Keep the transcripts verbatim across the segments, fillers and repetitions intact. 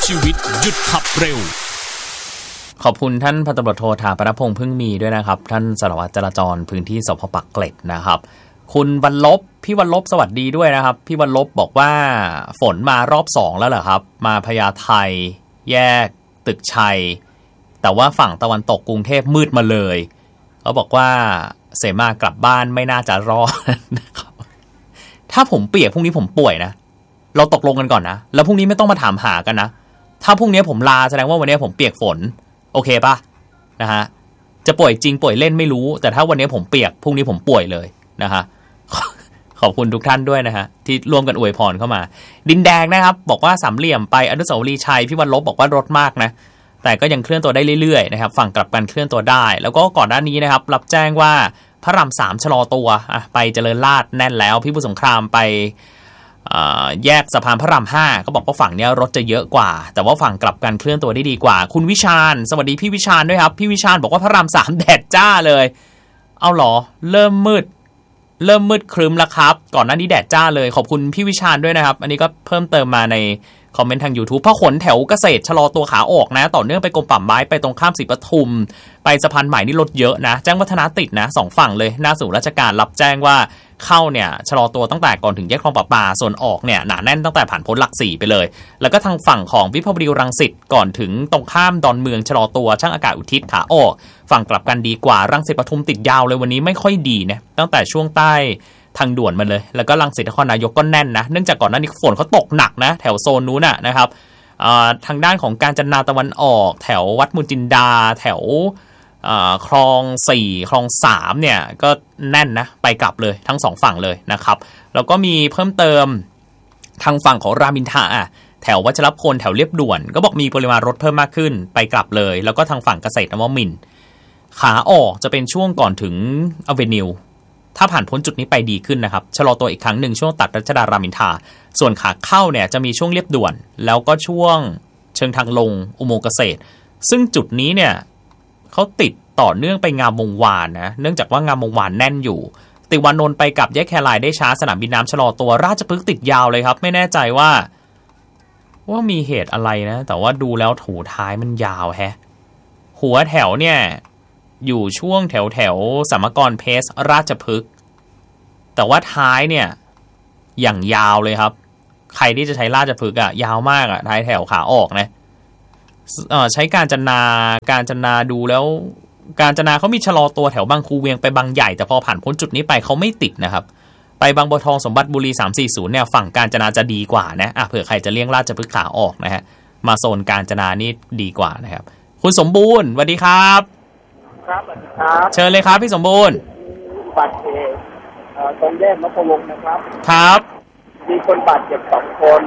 ชีวิตหยุดขับเร็วขอบคุณท่านพันตำรวจโทถาปนพงษ์พึ่งมีด้วยนะครับท่านสารวัตรจราจรพื้นที่สพปักเกร็ดนะครับคุณวรรลบพี่วรรลบสวัสดีด้วยนะครับพี่วรรลบบอกว่าฝนมารอบสองแล้วเหรอครับมาพญาไทแยกตึกชัยแต่ว่าฝั่งตะวันตกกรุงเทพมืดมาเลยเขาบอกว่าเสมากลับบ้านไม่น่าจะรอดนะครับถ้าผมเปียกพรุ่งนี้ผมป่วยนะเราตกลงกันก่อนนะแล้วพรุ่งนี้ไม่ต้องมาถามหากันนะถ้าพรุ่งนี้ผมลาแสดงว่าวันนี้ผมเปียกฝนโอเคป่ะนะฮะจะป่วยจริงป่วยเล่นไม่รู้แต่ถ้าวันนี้ผมเปียกพรุ่งนี้ผมป่วยเลยนะฮะขอบคุณทุกท่านด้วยนะฮะที่ร่วมกันอวยพรเข้ามาดินแดงนะครับบอกว่าสามเหลี่ยมไปอนุสาวรีย์ชัยพี่วรรลบบอกว่ารถมากนะแต่ก็ยังเคลื่อนตัวได้เรื่อยๆนะครับฝั่งกลับกันเคลื่อนตัวได้แล้วก็ก่อนหน้านี้นะครับรับแจ้งว่าพระรามสามชะลอตัวอ่ะไปเจริญราษฎร์แน่นแล้วพี่บุญสงครามไปแยกสะพานพระรามห้าก็บอกว่าฝั่งนี้รถจะเยอะกว่าแต่ว่าฝั่งกลับกันเคลื่อนตัวได้ดีกว่าคุณวิชาญสวัสดีพี่วิชาญด้วยครับพี่วิชาญบอกว่าพระรามสามแดดจ้าเลยเอาหรอเริ่มมืดเริ่มมืดครึ้มแล้วครับก่อนหน้านี้แดดจ้าเลยขอบคุณพี่วิชาญด้วยนะครับอันนี้ก็เพิ่มเติมมาในคอมเมนต์ทาง YouTube พหลแถวเกษตรชะลอตัวขาออกนะต่อเนื่องไปกรมป่าไม้ไปตรงข้ามศรีปทุมไปสะพานใหม่นี่รถเยอะนะแจ้งวัฒนะติดนะสองฝั่งเลยหน้าศูนย์ราชการรับแจ้งว่าเข้าเนี่ยชะลอตัวตั้งแต่ก่อนถึงแยกคลองประปาส่วนออกเนี่ยหนาแน่นตั้งแต่ผ่านพ้นหลักสี่ไปเลยแล้วก็ทางฝั่งของวิภาวดีรังสิตก่อนถึงตรงข้ามดอนเมืองชะลอตัวช่างอากาศอุทิศขาออกฝั่งกลับกันดีกว่ารังสิตปทุมติดยาวเลยวันนี้ไม่ค่อยดีนะตั้งแต่ช่วงใต้ทางด่วนมาเลยแล้วก็รังสิตนครนายกก็แน่นนะเนื่องจากก่อนหน้านี้ฝนเขาตกหนักนะแถวโซนนู้นน่ะนะครับทางด้านของกาญจนาตะวันออกแถววัดมูลจินดาแถวคลองสี่คลองสามเนี่ยก็แน่นนะไปกลับเลยทั้งสองฝั่งเลยนะครับแล้วก็มีเพิ่มเติมทางฝั่งของรามอินทราแถววัชรพลแถวเรียบด่วนก็บอกมีปริมาณรถเพิ่มมากขึ้นไปกลับเลยแล้วก็ทางฝั่งเกษตรนวมินทร์ขาออกจะเป็นช่วงก่อนถึงอเวนิวถ้าผ่านพ้นจุดนี้ไปดีขึ้นนะครับชะลอตัวอีกครั้งหนึ่งช่วงตัดรัชดารามอินทราส่วนขาเข้าเนี่ยจะมีช่วงเรียบด่วนแล้วก็ช่วงเชิงทางลงอุโมงค์เกษตรซึ่งจุดนี้เนี่ยเขาติดต่อเนื่องไปงามวงวานนะเนื่องจากว่างามวงวานแน่นอยู่ติวานนท์ไปกับแยกแครายได้ช้าสนามบินน้ำชะลอตัวราชพฤกษ์ติดยาวเลยครับไม่แน่ใจว่าว่ามีเหตุอะไรนะแต่ว่าดูแล้วถูท้ายมันยาวแฮะหัวแถวเนี่ยอยู่ช่วงแถวแถวสมกรเพสราชพฤกษ์แต่ว่าท้ายเนี่ยอย่างยาวเลยครับใครที่จะใช้ราชพฤกษ์อ่ะยาวมากอ่ะท้ายแถวขาออกนะใช้การจนาการจนาดูแล้วการจนาเขามีชะลอตัวแถวบางคูเวียงไปบางใหญ่แต่พอผ่านพ้นจุดนี้ไปเขาไม่ติดนะครับไปบางบัวทองสมบัติบุรีสามสี่ศูนย์เนี่ยฝั่งการจนาจะดีกว่านะอ่ะเผื่อใครจะเลี่ยงราชพฤกษ์ขาออกนะฮะมาโซนการจนานี่ดีกว่านะครับคุณสมบูรณ์สวัสดีครับครับสวัสดีครับเชิญเลยครับพี่สมบูรณ์บาดเจ็บตรงแยกมัธวงศ์นะครับครับมีคนบาดเจ็บสองคน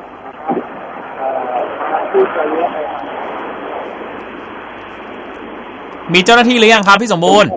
นะครับผู้ช่วยเหลือมีเจ้าหน้าที่หรือยังครับพี่สมบูรณ์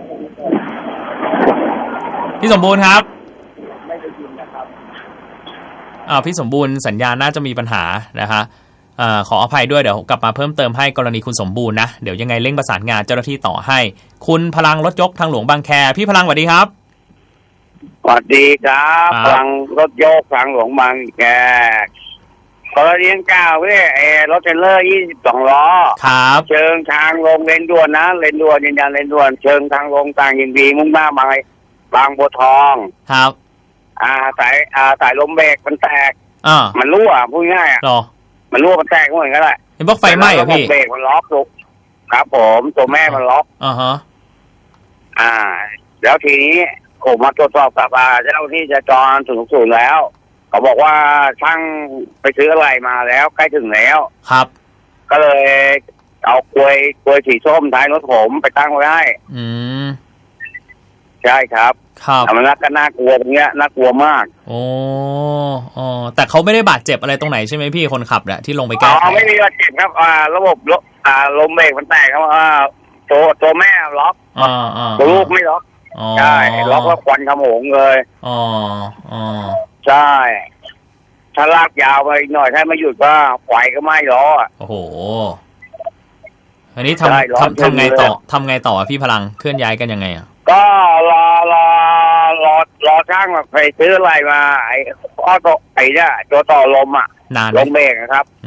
พี่สมบูรณ์ครับไม่ได้ยินนะครับอ่าพี่สมบูรณ์สัญญาณน่าจะมีปัญหานะฮะอ่าขออภัยด้วยเดี๋ยวกลับมาเพิ่มเติมให้กรณีคุณสมบูรณ์นะเดี๋ยวยังไงเร่งประสานงานเจ้าหน้าที่ต่อให้คุณพลังรถยกทางหลวงบางแคพี่พลังสวัสดีครับสวัสดีครับพลังรถยกทางหลวงบางแคกรณีเก้าเนี่ยไอ้รถเทรลเลอร์ยี่สิบสองล้อครับเชิงทางลงเลนด่วนนะเลนด่วนยืนยันเลนด่วนเชิงทางลงต่างยินดีมุ่งหน้าบางบางบัวทองครับอ่าสายอ่าสายลมเบรกมันแตกอ่ามันรั่วพูดง่ายอ่ะมันรั่วมันแตกเหมือนกันแหละเห็นบอกไฟไหม้เหรอพี่เบรกมันล็อกลูกครับผมตัวแม่มันล็อกอ่าฮะอ่าแล้วทีนี้ผมมาตรวจสอบกับเจ้าที่จราจรถึงศูนย์แล้วเขาบอกว่าช่างไปซื้ออะไรมาแล้วใกล้ถึงแล้วครับก็เลยเอากล้วยกล้วยสีส้มท้ายรถผมไปตั้งไว้ให้อืมใช่ครับครับมันน่าก็น่ากลัวตรงเนี้ยน่ากลัวมากโอ้อ๋อแต่เขาไม่ได้บาดเจ็บอะไรตรงไหนใช่ไหมพี่คนขับเนี่ยที่ลงไปแก้อ๋อไม่มีบาดเจ็บครับอ่าระบบอ่าลมเบรกมันแตกครับอ่าตัวตัวแม่ล็อกอ่าอ่าตัวลูกไม่ล็อกใช่ล็อกแล้วควันขโมงเลยอ๋ออ๋อใช่ถ้าลากยาวไปหน่อยถ้าไม่หยุดก็ไฟก็ไหม้ล้อโอ้โหอันนี้ทำทำทำไงต่อทำไงต่อพี่พลังเคลื่อนย้ายกันยังไงอ่ะก็รอรอรอรอช่างมาไปซื้ออะไรมาไอ้ข้อต่อไอ้เนี่ยตัวต่อลมอ่ะนานลมเบรกนะครับอืม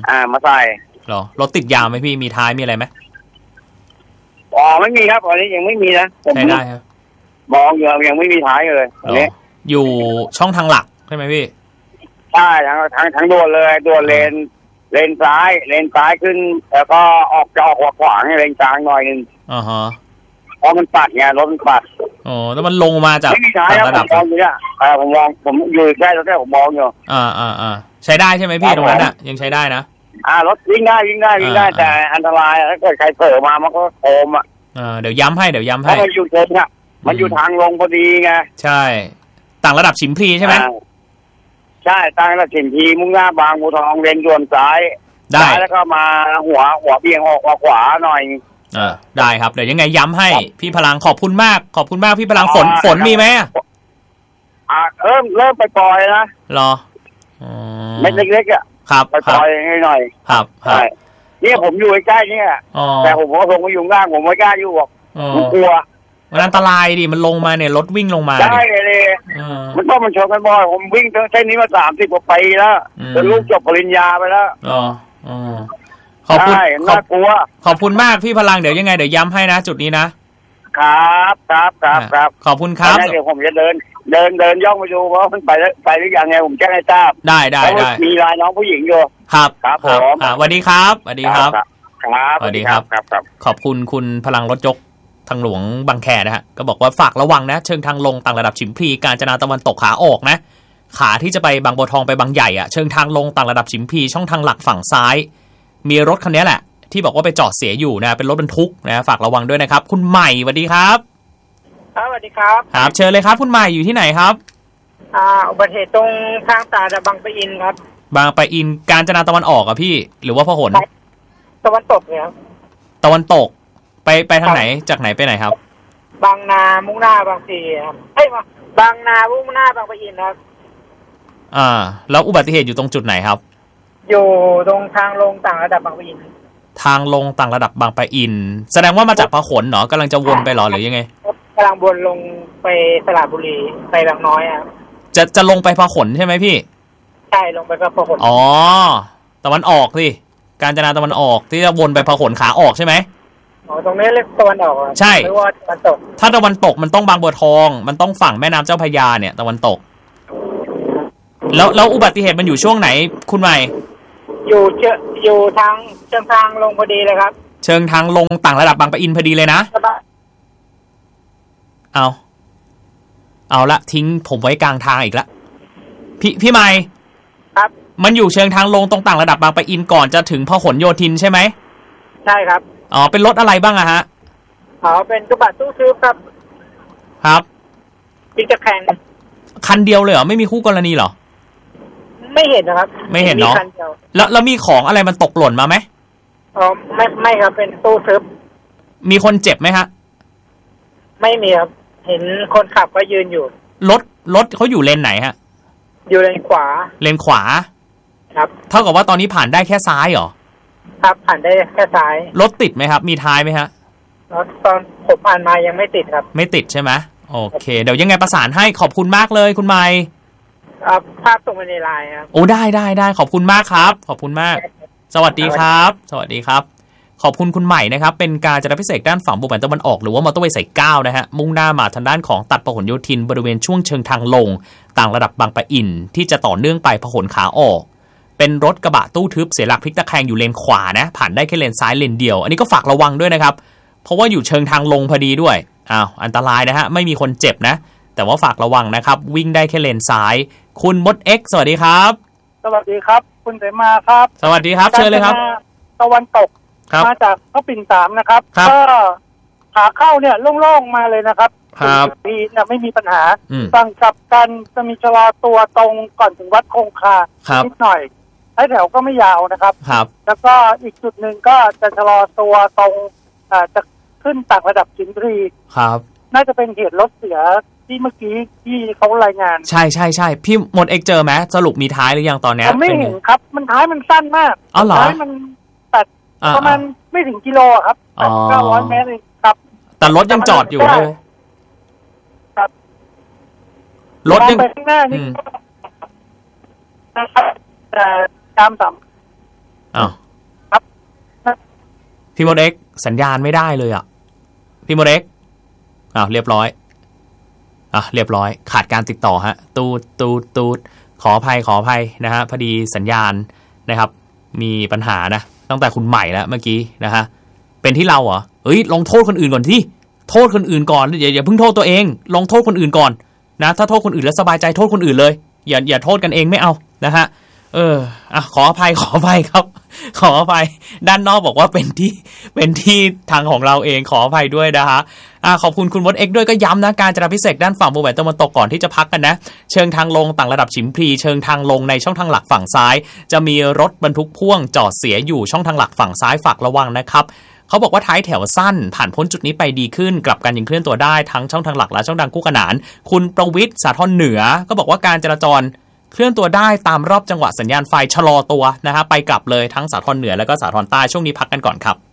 อ่ามาใส่หรอรถติดยาวไหมพี่มีท้ายมีอะไรไหมอ๋อไม่มีครับตอนนี้ยังไม่มีนะใช้ได้ครับมองอยู่ยังไม่มีท้ายเลยตอนนี้อยู่ช่องทางหลักใช่ไหมพี่ใช่ทั้งทั้งทั้งด่วนเลยด่วนเลนเลนซ้ายเลนซ้ายขึ้นแล้วก็ออกจะออกขวาขวาให้เลนกลางหน่อยนึงอ่าฮะเพราะมันปัดไงรถมันปัดอ๋อแล้วมันลงมาจากไม่มีท้ายแล้วผมมองอยู่เนี่ยอ่าผมมองผมอยู่แค่ตรงนี้ผมมองอยู่อ่าอ่าอ่าใช้ได้ใช่ไหมพี่ตรงนั้นอ่ะยังใช้ได้นะอ่ารถวิ่งได้วิ่งได้วิ่งได้แต่อันตรายถ้าเกิดใครเผลอมามันก็โอมอ่ะอ่าเดี๋ยวย้ำให้เดี๋ยวย้ำให้มันอยู่เชิงอ่ะมันอยู่ทางลงพอดีไงใช่ต่างระดับฉิมพลีใช่ไหมใช่ต่างระดับฉิมพลีมุ่งหน้าบางบัวทองเลนด่วนซ้ายได้แล้วก็มาหัวหัวเบี่ยงออกขวาหน่อยอ่าได้ครับเดี๋ยวยังไงย้ำให้พี่พลังขอบคุณมากขอบคุณมากพี่พลังฝนฝนมีไหมอ่าเริ่มเริ่มไปปล่อยนะรอเม็ดเล็กๆอ่ะครับไปปล่อยให้หน่อยครับใช่เนี่ยผมอยู่ใกล้ๆเนี่ยแต่ผมก็คงไม่อยู่ล่างผมไม่กล้าอยู่หรอกผมกลัวมันอันตรายดิมันลงมาเนี่ยรถวิ่งลงมาได้เลยมันต้องมันชนกันบ่อยผมวิ่งเส้นนี้มาสามสิบกว่าปีแล้วจนลูกจบปริญญาไปแล้วอ๋ออ๋อขอบคุณน่ากลัวขอบคุณมากพี่พลังเดี๋ยวยังไงเดี๋ยวย้ำให้นะจุดนี้นะครับครับครับครับขอบคุณครับเดี๋ยวผมจะเดินเดินเดินย่องไปดูว่ามันไปไปหรือยังไงผมแจ้งให้ทราบได้ได้ได้มีรายน้องผู้หญิงอยู่ครับครับผมสวัสดีครับสวัสดีครับครับสวัสดีครับครับขอบคุณคุณพลังรถยกทางหลวงบางแคนะฮะก็บอกว่าฝากระวังนะเชิงทางลงต่างระดับฉิมพลีกาญจนาตะวันตกขาออกนะขาที่จะไปบางบัวทองไปบางใหญ่อ่ะเชิงทางลงต่างระดับฉิมพลีช่องทางหลักฝั่งซ้ายมีรถคันนี้แหละที่บอกว่าไปจอดเสียอยู่นะเป็นรถบรรทุกนะฝากระวังด้วยนะครับคุณใหม่สวัสดีครับครับสวัสดีครับครับเชิญเลยครับคุณใหม่อยู่ที่ไหนครับอ่าอุบัติเหตุตรงทางตาดบางปะอินครับบางปะอินกาญจนาตะวันออกอ่ะพี่หรือว่าพหลตะวันตกเนี่ยครับตะวันตกไปไปทางไหนจากไหนไปไหนครับบางนามุ่งหน้าบางพลีครับเอ้ยบางนามุ่งหน้าบางปะอินครับอ่าแล้วอุบัติเหตุอยู่ตรงจุดไหนครับอยู่ตรงทางลงต่างระดับบางปะอินทางลงต่างระดับบางปะอินแสดงว่ามาจากพหลเนาะกำลังจะวนไปหรอหรือยังไงกำลังวนลงไปสระบุรีไปบางน้อยอ่ะจะจะลงไปพหลใช่ไหมพี่ใช่ลงไปก็พหลอ๋อตะวันออกสิกาญจนาตะวันออกที่จะวนไปพหลขาออกใช่ไหมอ๋อตรงนี้เรียกตะวันออกใช่หรือว่าตะวันตกถ้าตะวันตกมันต้องบางบัวทองมันต้องฝั่งแม่น้ำเจ้าพระยาเนี่ยตะวันตกแล้วแล้วอุบัติเหตุมันอยู่ช่วงไหนคุณใหม่อยู่เชอยู่ทางเชิงทางลงพอดีเลยครับเชิงทางลงต่างระดับบางปะอินพอดีเลยนะเอาเอาละทิ้งผมไว้กลางทางอีกละพี่พี่ใหม่ครับมันอยู่เชิงทางลงตรงต่างระดับบางปะอินก่อนจะถึงพหลโยธินใช่ไหมใช่ครับอ๋อเป็นรถอะไรบ้างอะฮะอ๋อเป็นกระบะตู้ทึบครับครับปิกอัพแข่งคันเดียวเลยเหรอไม่มีคู่กรณีเหรอไม่เห็นนะครับไม่เห็นเนาะแล้วแล้วมีของอะไรมันตกหล่นมาไหมอ๋อไม่ไม่ครับเป็นตู้ทึบมีคนเจ็บไหมฮะไม่มีครับเห็นคนขับก็ยืนอยู่รถรถเขาอยู่เลนไหนฮะอยู่เลนขวาเลนขวาครับเท่ากับว่าตอนนี้ผ่านได้แค่ซ้ายเหรอครับผ่านได้แค่ซ้ายรถติดไหมครับมีท้ายไหมฮะรถตอนผมผ่านมายังไม่ติดครับไม่ติดใช่ไหมโอเคเดี๋ยวยังไงประสานให้ขอบคุณมากเลยคุณไมค์ภาพส่งมาในไลน์ครับโอ้ได้ได้ได้ขอบคุณมากครับขอบคุณมากสวัสดีครับสวัสดีครับขอบคุณคุณใหม่นะครับเป็นการจราจรพิเศษด้านฝั่งบุรีรัมย์ตะวันออกหรือว่ามอเตอร์เวย์สายเก้านะฮะมุ่งหน้ามาทางด้านของตัดพหลโยธินบริเวณช่วงเชิงทางลงต่างระดับบางปะอินที่จะต่อเนื่องไปพหลขาออกเป็นรถกระบะตู้ทึบเสียหลักพลิกตะแคงอยู่เลนขวานะผ่านได้แค่เลนซ้ายเลนเดียวอันนี้ก็ฝากระวังด้วยนะครับเพราะว่าอยู่เชิงทางลงพอดีด้วยอ้าวอันตรายนะฮะไม่มีคนเจ็บนะแต่ว่าฝากระวังนะครับวิ่งได้แค่เลนซ้ายคุณมด X สวัสดีครับสวัสดีครับคุณเสมาครับสวัสดีครับเชิญเลยครับตะวันตกมาจากพระปิ่นสามนะครับก็ขาเข้าเนี่ยโล่งๆมาเลยนะครับครับดีนะไม่มีปัญหาฝั่งกลับกันจะมีชะลอตัวตรงก่อนถึงวัดคงคานิดหน่อยให้แถวก็ไม่ยาวนะครับครับแล้วก็อีกจุดหนึ่งก็จะชะลอตัวตรงอ่าจะขึ้นต่างระดับฉิมพลีครับน่าจะเป็นเหตุรถเสียที่เมื่อกี้ที่เขารายงานใช่ใช่ใช่พี่มด X เจอไหมสรุปมีท้ายหรือยังตอนนี้ผมไม่เห็นครับมันท้ายมันสั้นมากอ๋อเหรอท้ายมันตัดประมาณไม่ถึงกิโลครับเก้าร้อยเมตรเองครับแต่รถยังจอดอยู่เลยครับรถยังไปข้างหน้านี่นะครับแต่ตามสามอ้าวครับพี่โมเด็กสัญญาณไม่ได้เลยอ่ะพี่โมเด็กอ้าวเรียบร้อยอ่ะเรียบร้อยขาดการติดต่อฮะตูดตูดตูดขออภัยขออภัยนะฮะพอดีสัญญาณนะครับมีปัญหานะตั้งแต่คุณใหม่แล้วเมื่อกี้นะฮะเป็นที่เราเหรอเฮ้ยลงโทษคนอื่นก่อนที่โทษคนอื่นก่อนอย่าอย่าเพิ่งโทษตัวเองลงโทษคนอื่นก่อนนะถ้าโทษคนอื่นแล้วสบายใจโทษคนอื่นเลยอย่าอย่าโทษกันเองไม่เอานะฮะเอออ่ะขออภัยขออภัยครับขออภัยด้านนอกบอกว่าเป็นที่เป็นที่ทางของเราเองขออภัยด้วยนะฮะอ่ะขอบคุณคุณมดเอ็กด้วยก็ย้ำนะการจราพิเศษด้านฝั่งวงแหวนตะวันตกก่อนที่จะพักกันนะเชิงทางลงต่างระดับฉิมพลีเชิงทางลงในช่องทางหลักฝั่งซ้ายจะมีรถบรรทุกพ่วงจอดเสียอยู่ช่องทางหลักฝั่งซ้ายฝากระวังนะครับเขาบอกว่าท้ายแถวสั้นผ่านพ้นจุดนี้ไปดีขึ้นกลับกันยังเคลื่อนตัวได้ทั้งช่องทางหลักและช่องทางคู่ขนานคุณประวิทย์สาทรเหนือก็บอกว่าการจราจรเคลื่อนตัวได้ตามรอบจังหวะสัญญาณไฟชะลอตัวนะฮะไปกลับเลยทั้งสาทรเหนือแล้วก็สาทรใต้ช่วงนี้พักกันก่อนครับ